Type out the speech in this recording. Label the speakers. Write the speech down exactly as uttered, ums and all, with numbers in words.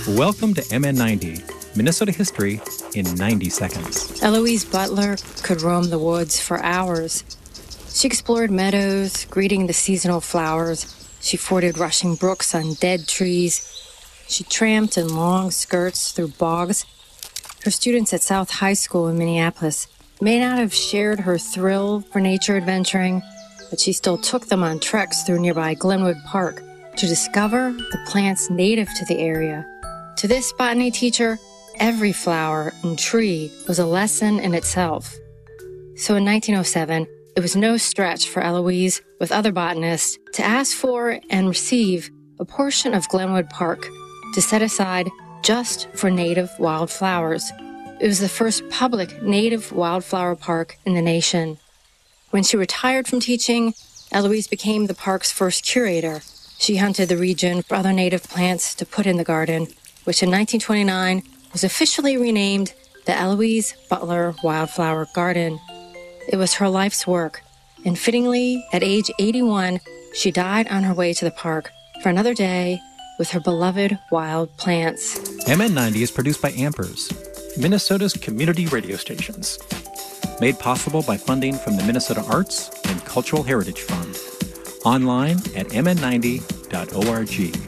Speaker 1: Welcome to M N ninety, Minnesota History in ninety seconds.
Speaker 2: Eloise Butler could roam the woods for hours. She explored meadows, greeting the seasonal flowers. She forded rushing brooks on dead trees. She tramped in long skirts through bogs. Her students at South High School in Minneapolis may not have shared her thrill for nature adventuring, but she still took them on treks through nearby Glenwood Park to discover the plants native to the area. To this botany teacher, every flower and tree was a lesson in itself. So in nineteen oh seven, it was no stretch for Eloise, with other botanists, to ask for and receive a portion of Glenwood Park to set aside just for native wildflowers. It was the first public native wildflower park in the nation. When she retired from teaching, Eloise became the park's first curator. She hunted the region for other native plants to put in the garden, which in nineteen twenty-nine was officially renamed the Eloise Butler Wildflower Garden. It was her life's work, and fittingly, at age eighty-one, she died on her way to the park for another day with her beloved wild plants.
Speaker 1: M N ninety is produced by Ampers, Minnesota's community radio stations. Made possible by funding from the Minnesota Arts and Cultural Heritage Fund. Online at m n ninety dot org.